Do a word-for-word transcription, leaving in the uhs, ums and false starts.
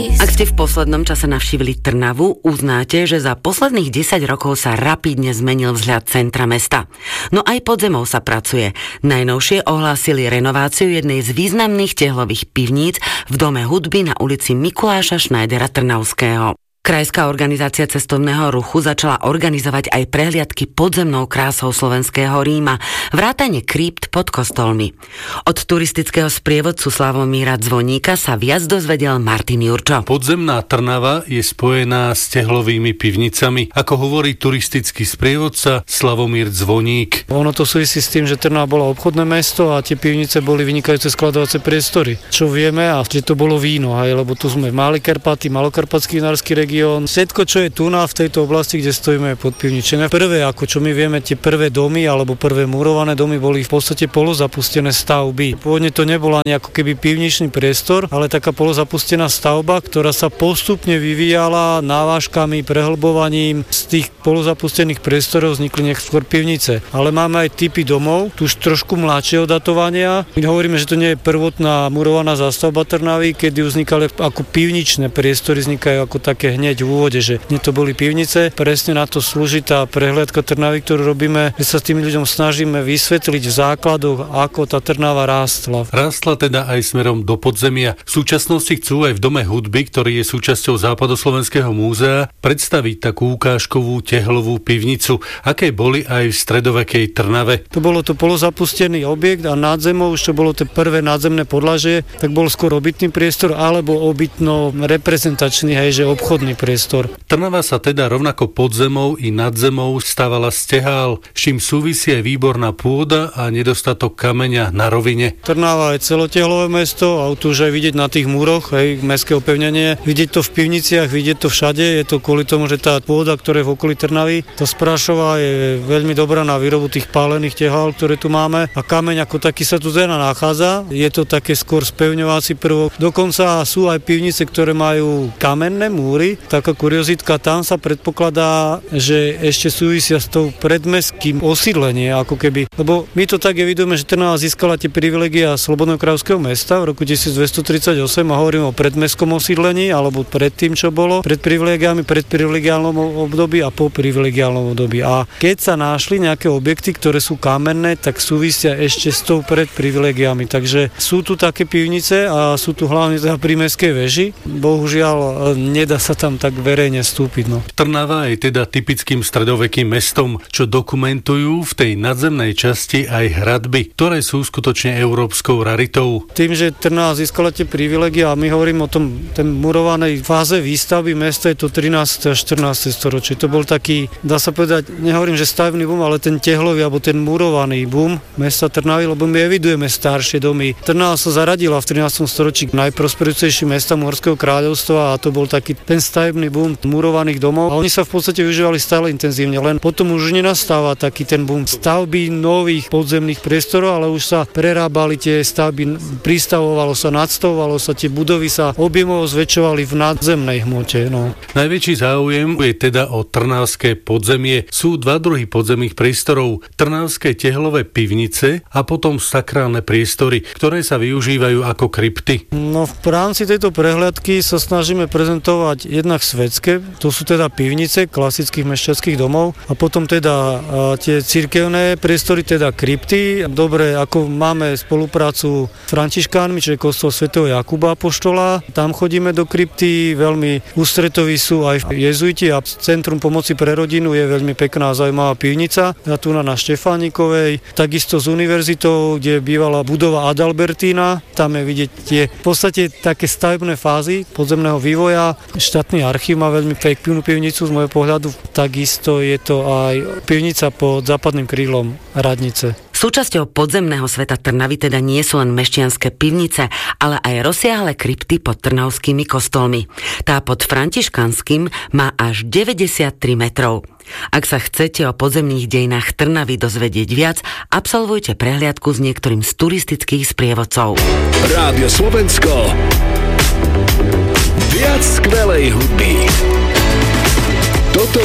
Ak ste v poslednom čase navštívili Trnavu, uznáte, že za posledných desať rokov sa rapidne zmenil vzhľad centra mesta. No aj pod zemou sa pracuje. Najnovšie ohlásili renováciu jednej z významných tehlových pivníc v Dome hudby na ulici Mikuláša Šnajdera Trnavského. Krajská organizácia cestovného ruchu začala organizovať aj prehliadky podzemnou krásou slovenského Ríma, vrátane krypt pod kostolmi. Od turistického sprievodcu Slavomíra Zvoníka sa viac dozvedel Martin Jurčo. Podzemná Trnava je spojená s tehlovými pivnicami, ako hovorí turistický sprievodca Slavomír Zvoník. Ono to súvisí s tým, že Trnava bola obchodné mesto a tie pivnice boli vynikajúce skladovacie priestory. Čo vieme, a že to bolo víno, aj, lebo tu sme Malé Karpaty, Malokarpatský vinársky región. Všetko, čo je tu na v tejto oblasti, kde stojíme, je podpivničené. Prvé, ako čo my vieme, tie prvé domy alebo prvé murované domy boli v podstate polozapustené stavby. Pôvodne to nebola ani ako keby pivničný priestor, ale taká polozapustená stavba, ktorá sa postupne vyvíjala návážkami, prehlbovaním. Z tých polozapustených priestorov vznikli neskôr pivnice. Ale máme aj typy domov, tu už trošku mladšieho datovania. My hovoríme, že to nie je prvotná murovaná zástavba Trnavy, kedy vznikali ako pivničné priestory, vznikajú ako také hneď v úvode, že nie to boli pivnice. Presne na to slúži tá prehliadka Trnavy, ktorú robíme, že sa s tými ľuďom snažíme vysvetliť v základoch, ako tá Trnava rástla. Rástla teda aj smerom do podzemia. V súčasnosti chcú aj v Dome hudby, ktorý je súčasťou Západoslovenského múzea, predstaviť takú ukážkovú tehlovú pivnicu, aké boli aj v stredovekej Trnave. To bolo to polozapustený objekt a nad zemou, už to bolo to prvé nadzemné podlažie, tak bol skôr obytný priestor alebo obytno reprezentačný, hej, že obchodný priestor. Trnava sa teda rovnako pod zemou i nad zemou stávala z tehál, s čím súvisí aj výborná pôda a nedostatok kameňa na rovine. Trnava je celotehlové mesto a tu už aj vidieť na tých múroch, hej, mestské opevnenie, vidieť to v pivniciach, vidieť to všade, je to kvôli tomu, že tá pôda, ktorá je v okolí Trnavy, tá sprášová je veľmi dobrá na výrobu tých pálených tehál, ktoré tu máme a kameň ako taký sa tu zena nachádza, je to také skôr spevňovací prvok. Dokonca sú aj pivnice, ktoré majú kamenné múry. Taká kuriozitka, tam sa predpokladá, že ešte súvisia s tou predmestským osídlenie, ako keby. Lebo my to tak evidujeme, že Trnava získala tie privilégia slobodnokráľovského mesta v roku tisícdvestotridsaťosem a hovorím o predmestskom osídlení, alebo pred tým, čo bolo, pred privilégiami, pred privilegiálnom období a po privilegiálnom období. A keď sa našli nejaké objekty, ktoré sú kamenné, tak súvisia ešte s tou pred privilégiami. Takže sú tu také pivnice a sú tu hlavne teda pri mestskej veži. Bohužiaľ, nedá sa tam tak verejne vstúpiť. No. Trnava je teda typickým stredovekým mestom, čo dokumentujú v tej nadzemnej časti aj hradby, ktoré sú skutočne európskou raritou. Tým, že Trnava získala tie privilégia a my hovoríme o tom ten murovanej fáze výstavby mesta, je to trináste a štrnáste storočie. To bol taký, dá sa povedať, nehovorím, že stavebný boom, ale ten tehlový alebo ten murovaný boom mesta Trnavy, lebo my evidujeme staršie domy. Trnava sa zaradila v trinástom storočí k najprosperujúcejším mesta Uhorského kráľovstva a to bol taký ten stavebný boom murovaných domov a oni sa v podstate využívali stále intenzívne, len potom už nenastáva taký ten boom stavby nových podzemných priestorov, ale už sa prerábali tie stavby, pristavovalo sa, nadstavovalo sa, tie budovy sa objemovo zväčšovali v nadzemnej hmote. No. Najväčší záujem je teda o trnavské podzemie. Sú dva druhy podzemných priestorov, trnavské tehlové pivnice a potom sakrálne priestory, ktoré sa využívajú ako krypty. No v rámci tejto prehliadky sa snažíme prezentovať jednak svetské, to sú teda pivnice klasických mešťanských domov a potom teda a, tie cirkevné priestory, teda krypty. Dobre, ako máme spoluprácu s františkánmi, čiže kostol svätého Jakuba apoštola, tam chodíme do krypty, veľmi ústretoví sú aj jezuiti a Centrum pomoci pre rodinu je veľmi pekná a zaujímavá pivnica, a tu na Štefánikovej, takisto s univerzitou, kde bývala budova Adalbertína, tam je vidieť tie v podstate také stavebné fázy podzemného vývoja. Štátny archív má veľmi peknú pivnicu z môjho pohľadu, takisto je to aj pivnica pod západným krídlom radnice. Súčasťou podzemného sveta Trnavy teda nie sú len mešťanské pivnice, ale aj rozsiahle krypty pod trnavskými kostolmi. Tá pod františkanským má až deväťdesiattri metrov. Ak sa chcete o podzemných dejinách Trnavy dozvedieť viac, absolvujte prehliadku s niektorým z turistických sprievodcov. Rádio Slovensko. Viac skvelej hudby.